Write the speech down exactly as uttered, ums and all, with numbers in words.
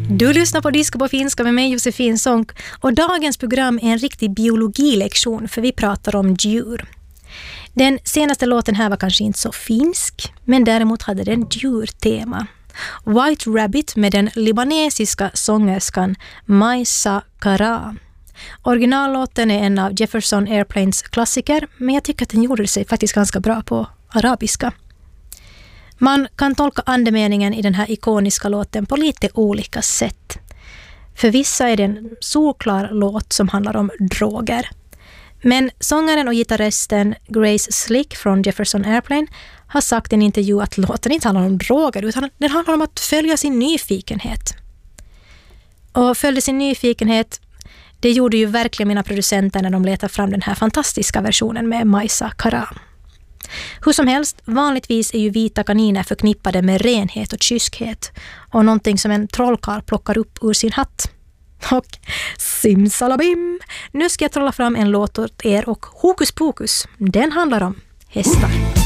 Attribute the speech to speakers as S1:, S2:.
S1: Du lyssnar på Disco på finska med mig Josefin Sonck och dagens program är en riktig biologilektion för vi pratar om djur. Den senaste låten här var kanske inte så finsk, men däremot hade den djurtema. White Rabbit med den libanesiska sångerskan Maisa Kara. Originallåten är en av Jefferson Airplanes klassiker, men jag tycker att den gjorde sig faktiskt ganska bra på arabiska. Man kan tolka andemeningen i den här ikoniska låten på lite olika sätt. För vissa är det en solklar låt som handlar om droger. Men sångaren och gitarristen Grace Slick från Jefferson Airplane har sagt i en intervju att låten inte handlar om droger utan den handlar om att följa sin nyfikenhet. Och följde sin nyfikenhet, det gjorde ju verkligen mina producenter när de letade fram den här fantastiska versionen med Maisa Kara. Hur som helst, vanligtvis är ju vita kaniner förknippade med renhet och kyskhet och någonting som en trollkarl plockar upp ur sin hatt. Och simsalabim, nu ska jag trolla fram en låt åt er och hokus pokus, den handlar om hästar.